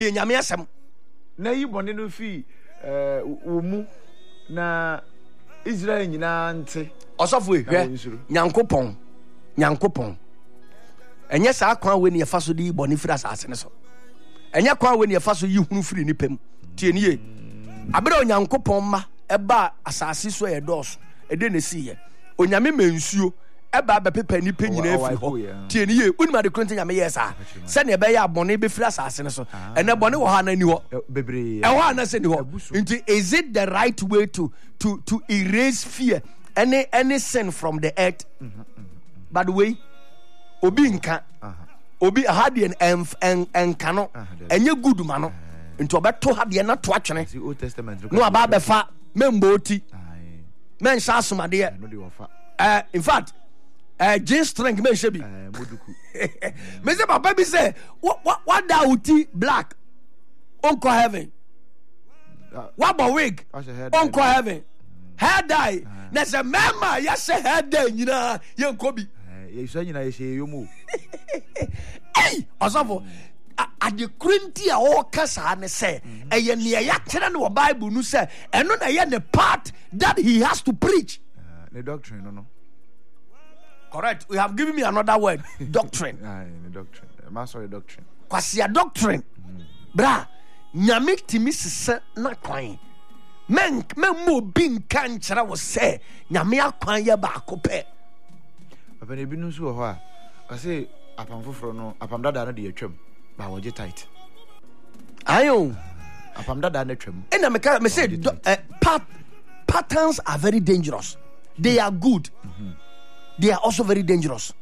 nyame asem na yi bone no fi omu na Israel nyina nte osofo ehwe nyankopon enye saa kwan we ne yefa so di bone firi asase ne so enye kwan we ne yefa so yi hunu firi ni pem tie nie abere onyankopon ma eba asase so e dos ede ne siye onyame mansuo eba bepepa ni pe nyina afi ho tie nie unima de kronte nyame yesa se ne be ya bone be firi asase ne so ene bone wo ha na ni ho bebre e ho na se ni ho nti is it the right way to erase fear any sin from the earth? By the way, obi nka obi ahade en kano enye good mano nti obeto hade na to atwene Old Testament no aba befa memboti men sha asomade in fact J strength men shebi moduku me say papa bi say what da uti black onko heaven what bo wig onko heaven hair dye na say mema yes hair dye nyina ye nkobi yeso nyina ye she yomu hey osofo ade krenti a o kasa ne say eye ne ya kire ne Bible nu say eno na ye ne part that he has to preach the doctrine no correct. We have given me another word. Doctrine. The doctrine. Master doctrine. Kwasia doctrine. Bra, nyame timi sese na kwan. Men mo bin kan chira wo say nyame akwan ye ba akopɛ. Papa ne binu so ho a. I say apam foforo no, apam dada no de atwam. Ba wo je tight. Ayo. Apam dada na twam. And me say patterns are very dangerous. They are good. They are also very dangerous.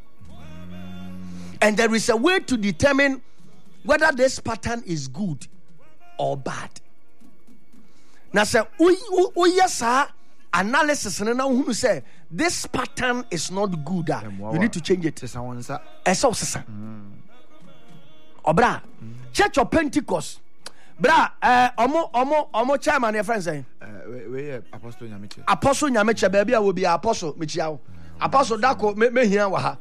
And there is a way to determine whether this pattern is good or bad. Now, say, yes, analysis, and now who say this pattern is not good. You need to change it. Obra, Church of Pentecost. Bra, omo chairman, your friend saying, we Apostle Nyamiche. Apostle Nyamiche, baby, I will be Apostle Michiao. Apostle Dako me here waha.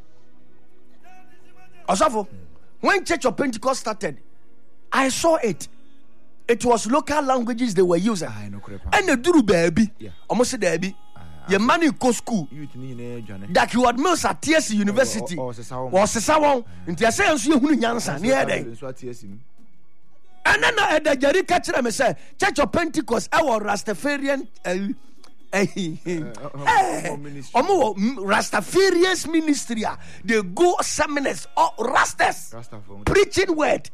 Osofo, when Church of Pentecost started, I saw it. It was local languages they were using. And the duru baby, almost baby. Your money go school. That you had mills at TSC University. Or Sesawon. In the same you who nyansa near day. And then I had the Jerry catcher and say, Church of Pentecost, our Rastafarian. Rastafarians ministry, they go seminars or rastas preaching word.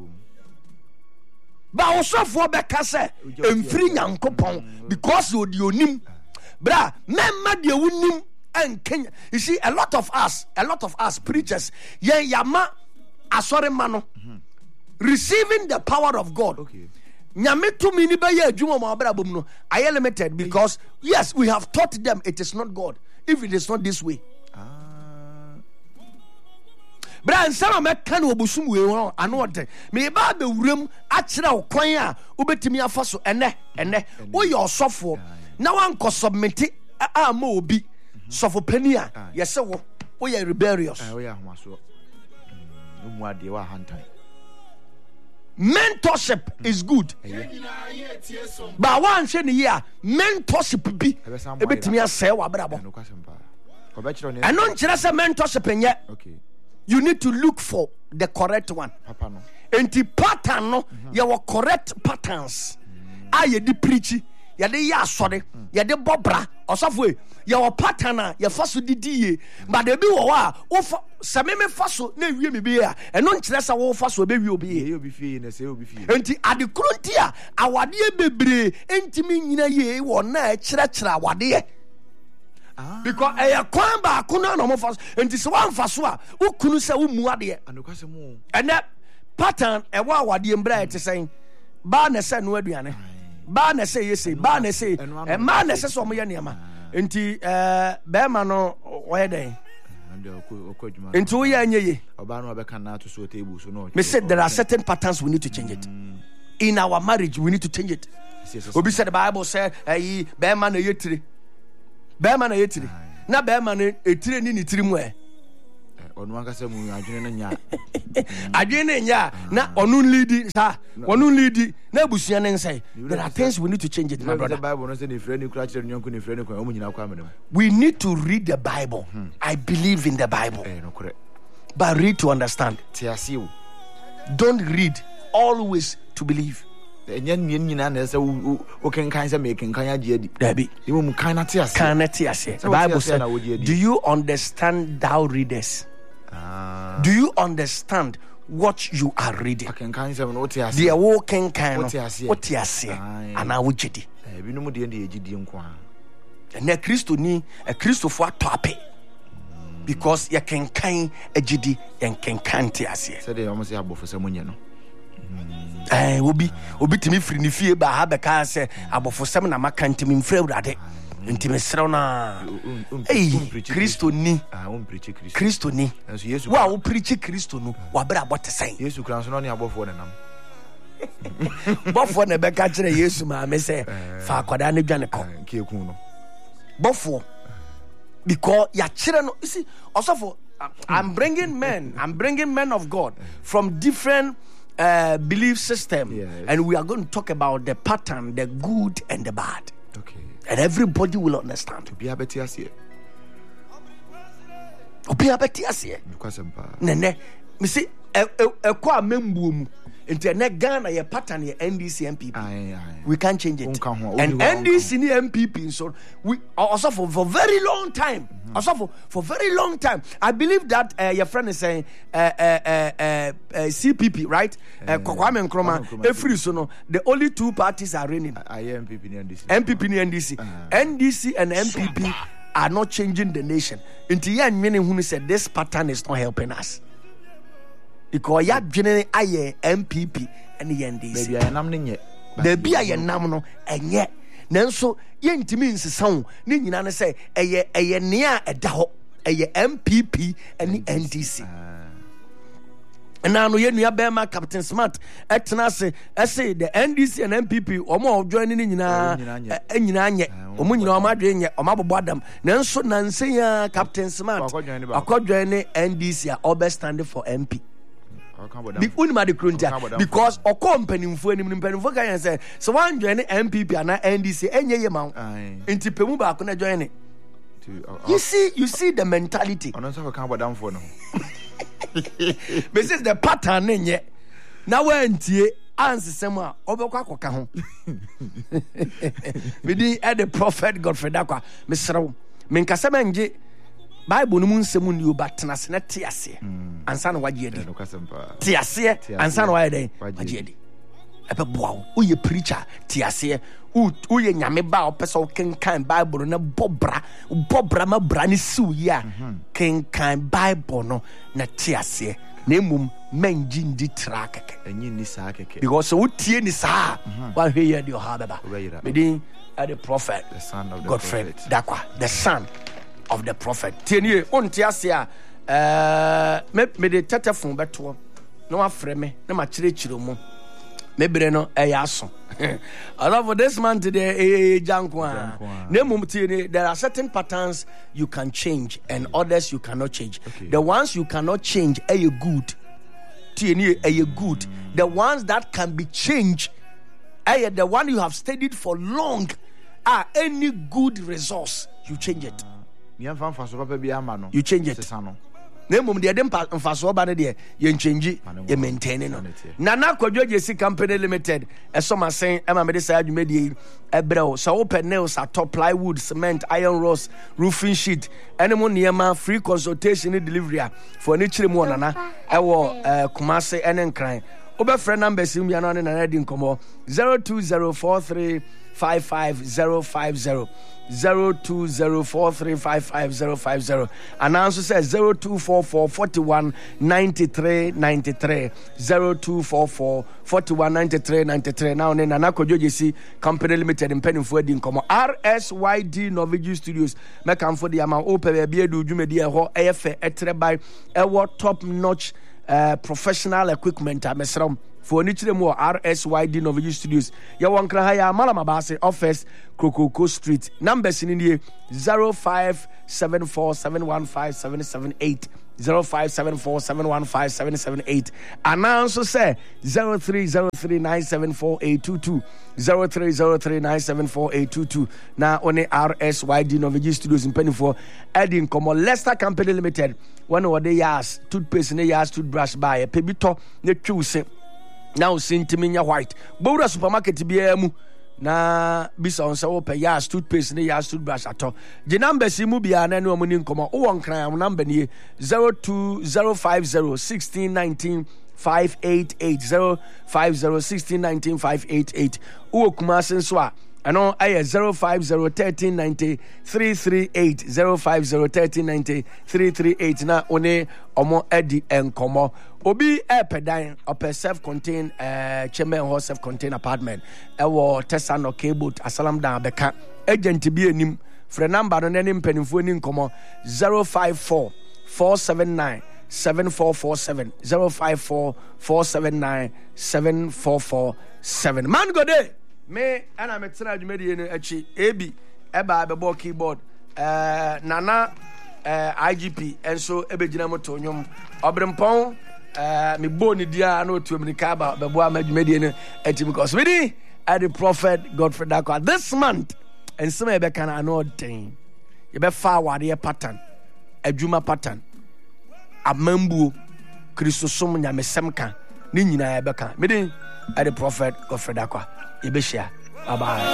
But also for Bekase and free Yankopon because you nim bra memma de unim and Kenya. You see, a lot of us preachers, yama asore mano receiving the power of God. Okay. Nyame to me ni baye adwuma ma abra bom no I limited because yes, we have taught them it is not God if it is not this way. Bra nsama me kan obusum we won ano ode me ba be wuram a kire okwan a obetimi afa so ene wo ye osofo na wan ko submit a ma obi sofo pani a yese wo ye rebellious wo ye ahwaso mu ade wa hantan. Mentorship is good. But one thing here, mentorship be ebetimi asay wa brabo. And non just a mentorship in yet. Okay. You need to look for the correct one. Papa no. And the pattern no, your correct patterns. Aye di preachy, ya de ya sorry, ya de bobra, or software. Your pattern, your faso di but they be wa sameme faso na wie me be ya eno nkyere sa wo faso be wie obi ye obi fie na se obi fie enti ade krontia awade bebre entimi nyina ye wo na kyerɛkyerɛ awade because eya kwan ba kono na mo faso enti se wan faso a ukunu se wo mu ade anokwase mu ene pattern e wa awade mbra ete sen ba na se no aduane ba na se yese ba na se ma na se so mo ye niam enti bema no oye den into we anye me said there are certain patterns we need to change it. In our marriage we need to change it. Obi said the Bible said bema na yetire na bema na etire ni tiri mu Adwene nya na onu lead sa onu lead na busua ne nsai. There are things we need to change it, my brother. We need to read the Bible. I believe in the Bible. But read to understand. Don't read always to believe. Do you understand thou readers? Do you understand what you are reading? They are walking kind of what you say and I would jedi. And a Christo for topic because you can kind a jidi and can can't say. Obi timi free ni fie ba ha be ka se abofosem na makantim mfra urade ntimi srew na Kristo ni wa wo preach Kristo no wa bra abote sen Yesu kranso no ne abofo ne nam bofo ne be ka kire Yesu ma me se fa akoda ne dwane ko kiekun no bofo because ya kire no you see also for I'm bringing men of God from different belief system, yes. And we are going to talk about the pattern, the good and the bad. Okay. And everybody will understand. Nene, me see kwa membu into a Ghana your pattern your NDC MPP. We can't change it. And NDC MPP so we also for very long time. Also for very long time. I believe that your friend is saying CPP, right? Kwame Nkrumah, every so no, the only two parties are reigning. MPP and NDC. NDC and MPP are not changing the nation. Into young men who said this pattern is not helping us. Because ya generally aye MPP and the NDC. Baby, I am nye. The be aye nam no enye. Nanso ye ntimi nsesa ni nyina ne say eye nea eda ho eye MPP and the NDC. Now no ye nua bema Captain Smart etena se say the NDC and MPP omo join ni nyina nyina nye omo nyina omo adwe nye omo abobo adam nanso nanse ya Captain Smart akodjoin ni NDC a obe stand for MP. Because or company for any can say so one join MPP and NDC enye ye ma nti pemu ba ko na join it. You see the mentality. This is the pattern enye na wantie ansesem a obekwa akoka ho me di the prophet Godfrey Dakwa me serew me nkasa manje Bible no mun semu ni obatena se na tiase ansa na waje edi tiase ansa na waje edi ebe boawo uye preacher tiase uye nyame ba opese o kenkan Bible na bobra ma bra ni siwi a kenkan Bible no na tiase na emum menji ndi trakeke enyi ni saa keke because so tie ni saa wa hwe ye di o ha beba me din the prophet the son of the Godfrey prophet Dakwa the son of the prophet tienie onti ase a me de tetefon beto no afre me na ma kirechiro mu me bere no aso for this man today janko na mum tienie there are certain patterns you can change and others you cannot change. The ones you cannot change are good tienie are good. The ones that can be changed are the one you have studied for long are any good resource you change it. You change it. Nemum de dem mfaso ba ne de ye change ye maintain no. Nana Kwadwo JC Company Limited esoma sen ema me de sa adwumedie ebreo so open nails at top plywood cement iron rods roofing sheet enemo niema free consultation and delivery for any chire mu nana ewo Kumase ene nkran obefre numbers mi ana na na di nkomo 0204355050 0204355050 and also says 0244419393 0244419393 now Nana Kwadwo JC Company Limited in Pennyfo di nkomo RSYD Noviju Studios mekam for the ama ope be edu dwumedi ho eyefe etre by ewo top notch professional equipment amesram for Nichiremo RSYD Novaji Studios. Yawankra Haya Malamabase office Krokoko Street. Numbers in India 0574715778. 0574715778. Announce say 0303974822. 0303974822. Now on RSYD Novaji Studios in Pennyfor adding Como Leicester Company Limited. One of the yas toothpaste in the yas toothbrush by a pebito ne choose now Sintiminia White. Boda supermarket BM na bisa on so pe yas toothpaste ne yas toothbrush ato. The number simu bia na no muni nkomo o won kran am number ni 020501619 588 0501619 588 uwo kuma senso a ano aye 0501390 338 0501390 na one omo edi enkomo obi pedan ope self-contained chairman ho self-contained apartment ewo Tesano cable asalam dan beka agent bi anim frɛ number no ne mpanimfo ni nkomo 054 479 7447 054 479 7447 man go dey me ana metena adwumadi no achi ebi eba bebo keyboard nana IGP enso ebegina moto nyom obrempon me boni dia na otu amerika ba bebo amadwumadi no achi because we di at the prophet Godfrey Dakwa this month and some ebe kan anoden ye be fa wade pattern adwuma pattern amambuo kristosom nyamesem kan ni nyina ebe kan me di at the prophet Godfrey Dakwa Ibeshia. Bye bye.